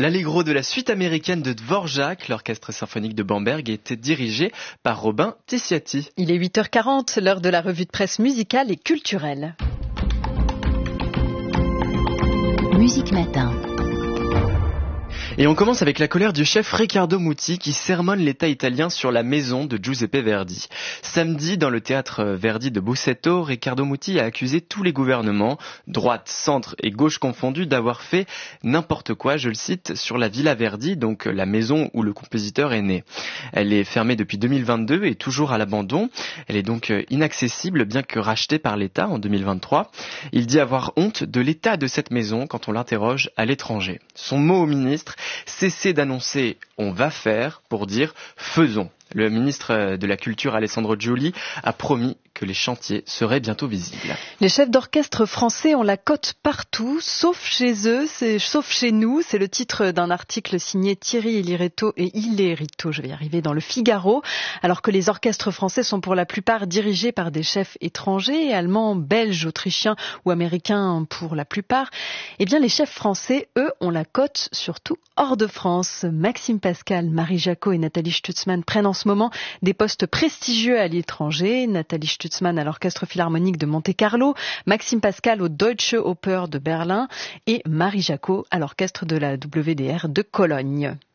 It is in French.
L'Allegro de la suite américaine de Dvorak, l'orchestre symphonique de Bamberg, était dirigé par Robin Tissiati. Il est 8h40, l'heure de la revue de presse musicale et culturelle. Musique Matin. Et on commence avec la colère du chef Riccardo Muti qui sermonne l'État italien sur la maison de Giuseppe Verdi. Samedi, dans le théâtre Verdi de Busseto, Riccardo Muti a accusé tous les gouvernements, droite, centre et gauche confondus, d'avoir fait n'importe quoi, je le cite, sur la Villa Verdi, donc la maison où le compositeur est né. Elle est fermée depuis 2022 et toujours à l'abandon. Elle est donc inaccessible, bien que rachetée par l'État en 2023. Il dit avoir honte de l'état de cette maison quand on l'interroge à l'étranger. Son mot au ministre: cessez d'annoncer « on va faire » pour dire « faisons ». Le ministre de la Culture, Alessandro Giuli, a promis que les chantiers seraient bientôt visibles. Les chefs d'orchestre français ont la cote partout, sauf chez eux, sauf chez nous. C'est le titre d'un article signé Thierry Ilirito je vais y arriver, dans le Figaro. Alors que les orchestres français sont pour la plupart dirigés par des chefs étrangers, allemands, belges, autrichiens ou américains pour la plupart, eh bien les chefs français, eux, ont la cote surtout hors de France. Maxime Pascal, Marie Jacot et Nathalie Stutzmann prennent en ce moment des postes prestigieux à l'étranger. Nathalie Stutzmann à l'Orchestre Philharmonique de Monte-Carlo, Maxime Pascal au Deutsche Oper de Berlin et Marie Jacot à l'Orchestre de la WDR de Cologne.